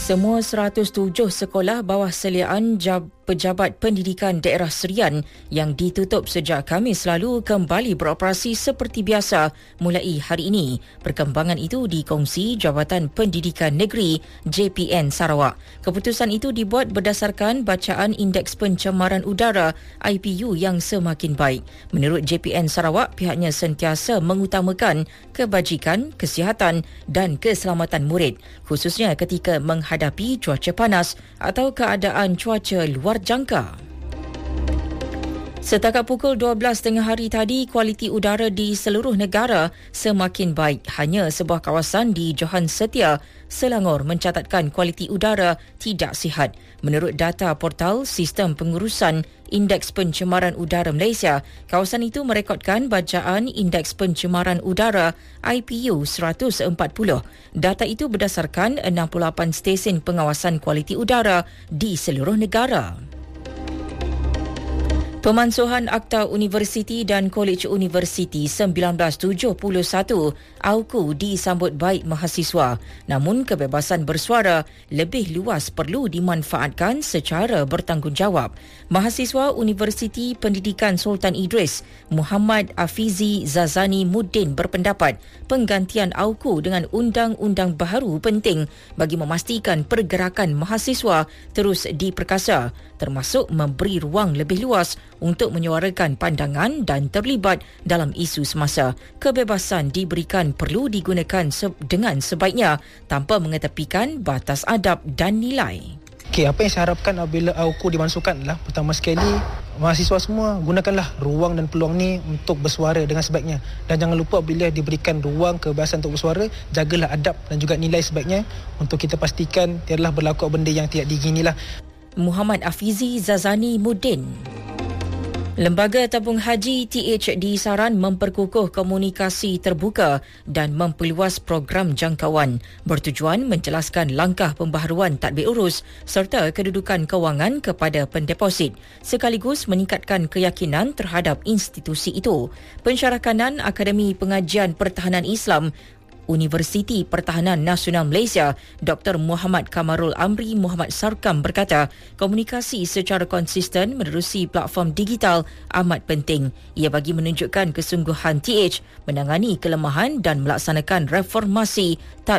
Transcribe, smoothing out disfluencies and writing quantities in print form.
Semua 107 sekolah bawah seliaan Pejabat Pendidikan Daerah Serian yang ditutup sejak Khamis lalu kembali beroperasi seperti biasa mulai hari ini. Perkembangan itu dikongsi Jabatan Pendidikan Negeri JPN Sarawak. Keputusan itu dibuat berdasarkan bacaan Indeks Pencemaran Udara IPU yang semakin baik. Menurut JPN Sarawak, pihaknya sentiasa mengutamakan kebajikan, kesihatan dan keselamatan murid, khususnya ketika menghadapi cuaca panas atau keadaan cuaca luar jangka. Setakat pukul 12 tengah hari tadi, kualiti udara di seluruh negara semakin baik. Hanya sebuah kawasan di Johan Setia, Selangor mencatatkan kualiti udara tidak sihat. Menurut data portal Sistem Pengurusan Indeks Pencemaran Udara Malaysia, kawasan itu merekodkan bacaan Indeks Pencemaran Udara IPU 140. Data itu berdasarkan 68 stesen pengawasan kualiti udara di seluruh negara. Pemansuhan Akta Universiti dan Kolej Universiti 1971 AUKU disambut baik mahasiswa. Namun kebebasan bersuara lebih luas perlu dimanfaatkan secara bertanggungjawab. Mahasiswa Universiti Pendidikan Sultan Idris Muhammad Afizi Zazani Muddin berpendapat penggantian AUKU dengan undang-undang baharu penting bagi memastikan pergerakan mahasiswa terus diperkasa, termasuk memberi ruang lebih luas untuk menyuarakan pandangan dan terlibat dalam isu semasa. Kebebasan diberikan perlu digunakan dengan sebaiknya tanpa mengetepikan batas adab dan nilai. Okey, apa yang saya harapkan apabila AUKU dimasukkan adalah pertama sekali mahasiswa semua gunakanlah ruang dan peluang ni untuk bersuara dengan sebaiknya, dan jangan lupa bila diberikan ruang kebebasan untuk bersuara, jagalah adab dan juga nilai sebaiknya untuk kita pastikan tiadalah berlaku benda yang tidak diinginilah. Muhammad Afizi Zazani Muddin. Lembaga Tabung Haji TH disaran memperkukuh komunikasi terbuka dan memperluas program jangkauan bertujuan menjelaskan langkah pembaharuan tadbir urus serta kedudukan kewangan kepada pendeposit sekaligus meningkatkan keyakinan terhadap institusi itu. Pensyarakanan Akademi Pengajian Pertahanan Islam Universiti Pertahanan Nasional Malaysia, Dr. Muhammad Kamarul Amri Muhammad Sarkam berkata, komunikasi secara konsisten menerusi platform digital amat penting. Ia bagi menunjukkan kesungguhan TH menangani kelemahan dan melaksanakan reformasi